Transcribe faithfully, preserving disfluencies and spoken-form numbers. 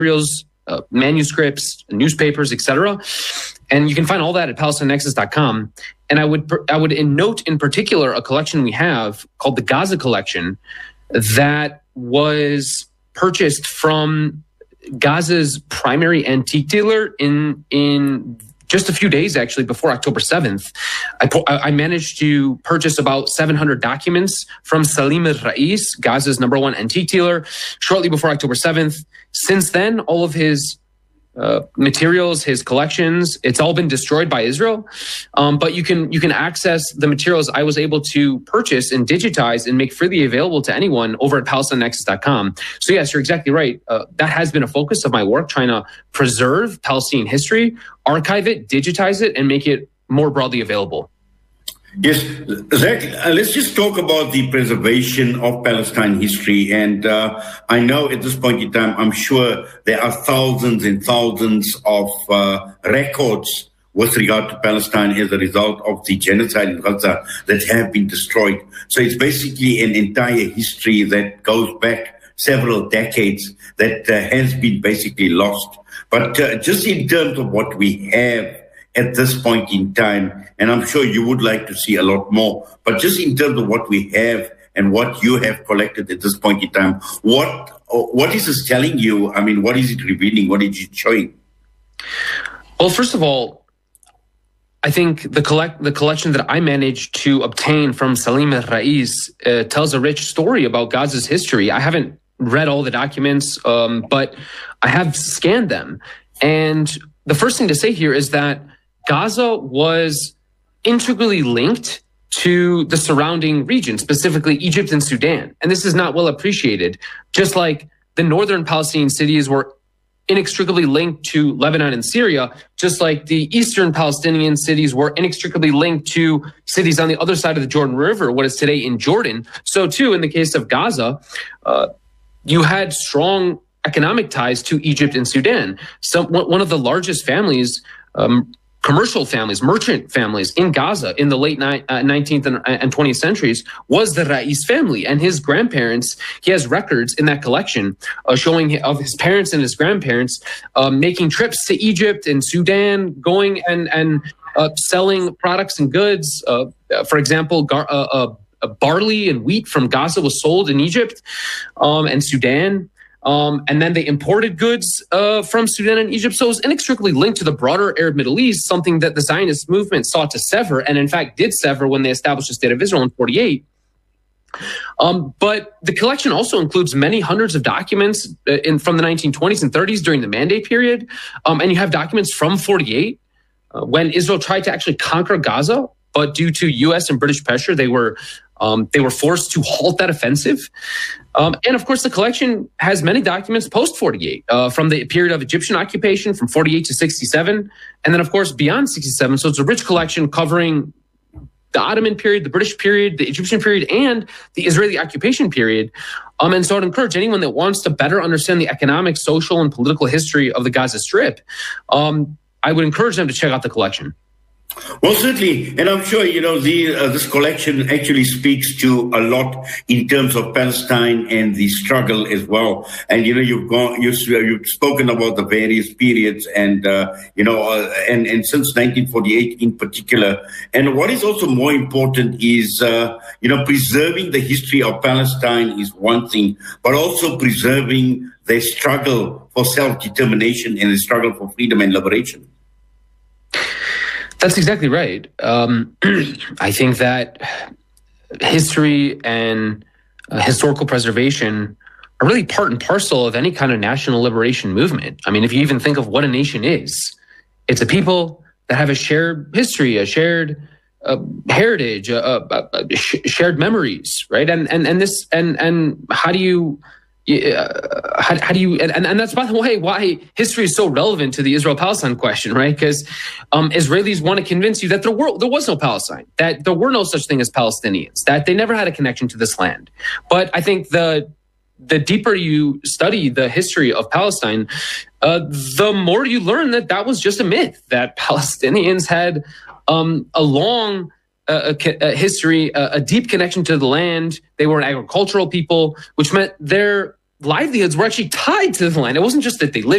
materials, uh, manuscripts, newspapers, et cetera. And you can find all that at Palestine Nexus dot com. And I would I would note in particular a collection we have called the Gaza Collection that was purchased from Gaza's primary antique dealer in in just a few days, actually, before October seventh. I, I managed to purchase about seven hundred documents from Salim al-Rais, Gaza's number one antique dealer, shortly before October seventh. Since then, all of his uh, materials, his collections, it's all been destroyed by Israel. Um, but you can you can access the materials I was able to purchase and digitize and make freely available to anyone over at Palestine Nexus dot com. So yes, you're exactly right. Uh, that has been a focus of my work, trying to preserve Palestinian history, archive it, digitize it, and make it more broadly available. Yes, Zach, uh, let's just talk about the preservation of Palestine history. And uh, I know at this point in time, I'm sure there are thousands and thousands of uh, records with regard to Palestine as a result of the genocide in Gaza that have been destroyed. So it's basically an entire history that goes back several decades that uh, has been basically lost. But uh, just in terms of what we have at this point in time, and I'm sure you would like to see a lot more, but just in terms of what we have and what you have collected at this point in time, what what is this telling you? I mean, what is it revealing? What is it showing? Well, first of all, I think the collect the collection that I managed to obtain from Salim al-Rais uh, tells a rich story about Gaza's history. I haven't read all the documents, um, but I have scanned them. And the first thing to say here is that Gaza was integrally linked to the surrounding region, specifically Egypt and Sudan. And this is not well appreciated. Just like the northern Palestinian cities were inextricably linked to Lebanon and Syria, just like the eastern Palestinian cities were inextricably linked to cities on the other side of the Jordan River, what is today in Jordan. So too, in the case of Gaza, uh, you had strong economic ties to Egypt and Sudan. So one of the largest families, um, commercial families, merchant families in Gaza in the late ni- uh, nineteenth and, and twentieth centuries was the Rais family. And his grandparents, he has records in that collection uh, showing of his parents and his grandparents uh, making trips to Egypt and Sudan, going and, and uh, selling products and goods. Uh, for example, gar- uh, uh, barley and wheat from Gaza was sold in Egypt um, and Sudan. Um, and then they imported goods uh, from Sudan and Egypt. So it was inextricably linked to the broader Arab Middle East, something that the Zionist movement sought to sever, and in fact did sever when they established the State of Israel in forty-eight. Um, but the collection also includes many hundreds of documents uh, in, from the nineteen twenties and thirties during the Mandate period. Um, and you have documents from forty-eight uh, when Israel tried to actually conquer Gaza, but due to U S and British pressure, they were Um, they were forced to halt that offensive. Um, and of course, the collection has many documents post forty-eight, uh, from the period of Egyptian occupation from forty-eight to sixty-seven. And then, of course, beyond sixty-seven. So it's a rich collection covering the Ottoman period, the British period, the Egyptian period, and the Israeli occupation period. Um, and so I'd encourage anyone that wants to better understand the economic, social, and political history of the Gaza Strip, um, I would encourage them to check out the collection. Well, certainly, and I'm sure, you know, the, uh, this collection actually speaks to a lot in terms of Palestine and the struggle as well. And, you know, you've gone, you've, you've spoken about the various periods and, uh, you know, uh, and, and since nineteen forty-eight in particular. And what is also more important is, uh, you know, preserving the history of Palestine is one thing, but also preserving their struggle for self-determination and the struggle for freedom and liberation. That's exactly right. Um, I think that history and uh, historical preservation are really part and parcel of any kind of national liberation movement. I mean, if you even think of what a nation is, it's a people that have a shared history, a shared uh, heritage, uh, uh, uh, sh- shared memories, right? And and and this and and how do you? Uh, how, how do you, and, and that's, by the way, why history is so relevant to the Israel-Palestine question, right? Because um, Israelis want to convince you that there were there was no Palestine, that there were no such thing as Palestinians, that they never had a connection to this land. But I think the the deeper you study the history of Palestine, uh, the more you learn that that was just a myth, that Palestinians had um, a long uh, a, a history, a, a deep connection to the land. They were an agricultural people, which meant their livelihoods were actually tied to the land. It wasn't just that they lived